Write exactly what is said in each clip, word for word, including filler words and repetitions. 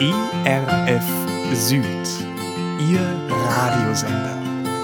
E R F Süd, Ihr Radiosender.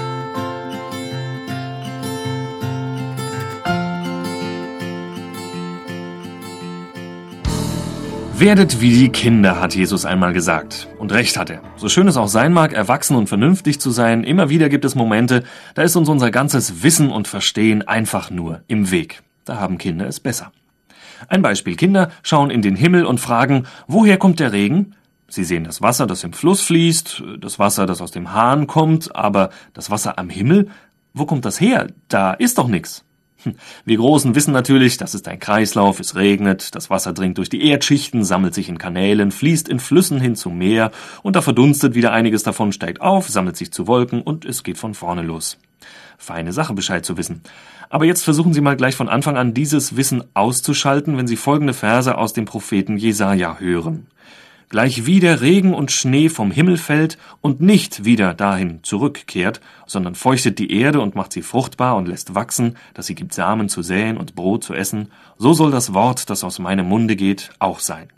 Werdet wie die Kinder, hat Jesus einmal gesagt. Und recht hat er. So schön es auch sein mag, erwachsen und vernünftig zu sein, immer wieder gibt es Momente, da ist uns unser ganzes Wissen und Verstehen einfach nur im Weg. Da haben Kinder es besser. Ein Beispiel. Kinder schauen in den Himmel und fragen, woher kommt der Regen? Sie sehen das Wasser, das im Fluss fließt, das Wasser, das aus dem Hahn kommt, aber das Wasser am Himmel? Wo kommt das her? Da ist doch nichts. Wir Großen wissen natürlich, das ist ein Kreislauf, es regnet, das Wasser dringt durch die Erdschichten, sammelt sich in Kanälen, fließt in Flüssen hin zum Meer und da verdunstet wieder einiges davon, steigt auf, sammelt sich zu Wolken und es geht von vorne los. Feine Sache, Bescheid zu wissen. Aber jetzt versuchen Sie mal gleich von Anfang an dieses Wissen auszuschalten, wenn Sie folgende Verse aus dem Propheten Jesaja hören. Gleich wie der Regen und Schnee vom Himmel fällt und nicht wieder dahin zurückkehrt, sondern feuchtet die Erde und macht sie fruchtbar und lässt wachsen, dass sie gibt Samen zu säen und Brot zu essen, so soll das Wort, das aus meinem Munde geht, auch sein.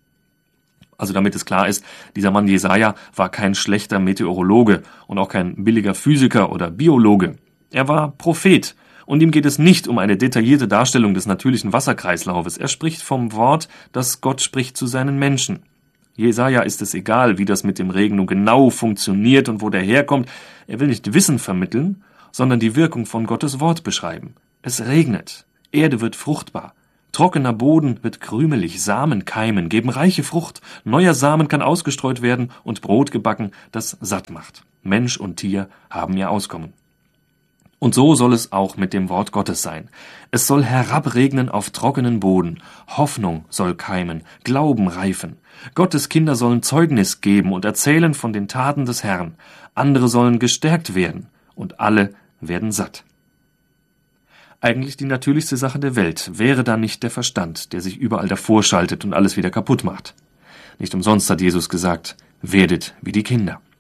Also damit es klar ist, dieser Mann Jesaja war kein schlechter Meteorologe und auch kein billiger Physiker oder Biologe. Er war Prophet. Und ihm geht es nicht um eine detaillierte Darstellung des natürlichen Wasserkreislaufes. Er spricht vom Wort, das Gott spricht zu seinen Menschen. Jesaja ist es egal, wie das mit dem Regen nun genau funktioniert und wo der herkommt. Er will nicht Wissen vermitteln, sondern die Wirkung von Gottes Wort beschreiben. Es regnet, Erde wird fruchtbar, trockener Boden wird krümelig, Samen keimen, geben reiche Frucht, neuer Samen kann ausgestreut werden und Brot gebacken, das satt macht. Mensch und Tier haben ihr Auskommen. Und so soll es auch mit dem Wort Gottes sein. Es soll herabregnen auf trockenen Boden. Hoffnung soll keimen, Glauben reifen. Gottes Kinder sollen Zeugnis geben und erzählen von den Taten des Herrn. Andere sollen gestärkt werden und alle werden satt. Eigentlich die natürlichste Sache der Welt wäre da nicht der Verstand, der sich überall davor schaltet und alles wieder kaputt macht. Nicht umsonst hat Jesus gesagt, werdet wie die Kinder.